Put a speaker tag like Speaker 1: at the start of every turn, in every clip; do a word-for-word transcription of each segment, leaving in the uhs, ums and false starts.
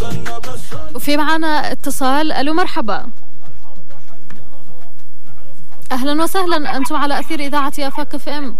Speaker 1: وفي معنا اتصال. ألو مرحبا. أهلا وسهلا، أنتم على أثير إذاعة آفاق اف ام.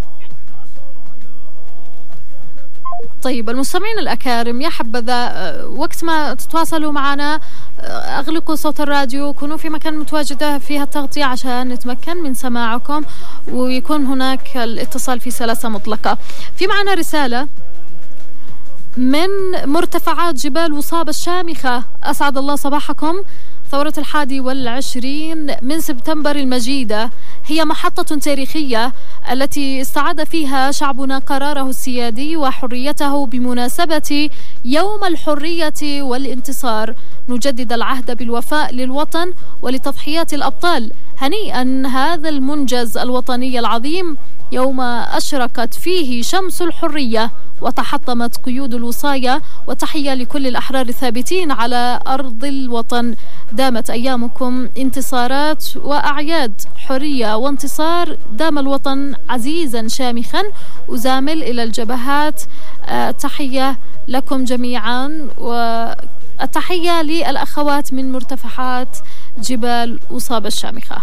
Speaker 1: طيب المستمعين الأكارم، يا حبذا وقت ما تتواصلوا معنا أغلقوا صوت الراديو، كونوا في مكان متواجدة فيها التغطية عشان نتمكن من سماعكم ويكون هناك الاتصال في سلاسة مطلقة. في معنا رسالة من مرتفعات جبال وصاب الشامخة. أسعد الله صباحكم. ثورة الحادي والعشرين من سبتمبر المجيدة هي محطة تاريخية التي استعاد فيها شعبنا قراره السيادي وحريته بمناسبة يوم الحرية والانتصار. نجدد العهد بالوفاء للوطن ولتضحيات الأبطال. هنيئا هذا المنجز الوطني العظيم يوم أشرقت فيه شمس الحرية وتحطمت قيود الوصاية. وتحية لكل الأحرار الثابتين على أرض الوطن. دامت أيامكم انتصارات وأعياد حرية وانتصار. دام الوطن عزيزا شامخا. أزامل إلى الجبهات. أه تحية لكم جميعا، والتحية للأخوات من مرتفعات جبال وصاب الشامخة.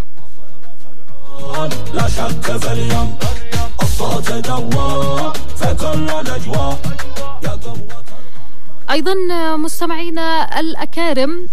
Speaker 2: لا شك في اليوم الصوت دوار في كل الأجواء.
Speaker 1: أيضا مستمعينا الأكارم،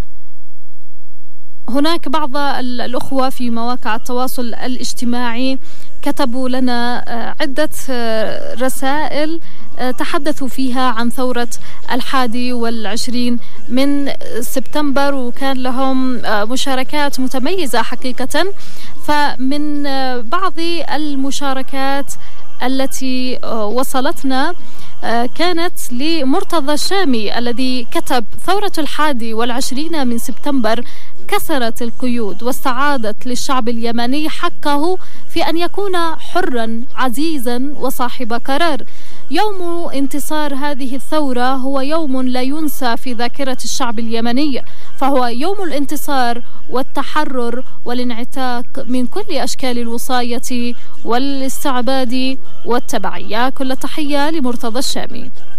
Speaker 1: هناك بعض الأخوة في مواقع التواصل الاجتماعي كتبوا لنا عدة رسائل تحدثوا فيها عن ثورة الحادي والعشرين من سبتمبر، وكان لهم مشاركات متميزة حقيقة. فمن بعض المشاركات التي وصلتنا كانت لمرتضى الشامي الذي كتب: ثورة الحادي والعشرين من سبتمبر كسرت القيود واستعادت للشعب اليمني حقه في أن يكون حرا عزيزا وصاحب قرار. يوم انتصار هذه الثورة هو يوم لا ينسى في ذاكرة الشعب اليمني، فهو يوم الانتصار والتحرر والانعتاق من كل أشكال الوصاية والاستعباد والتبعية. كل تحية لمرتضى الشامي.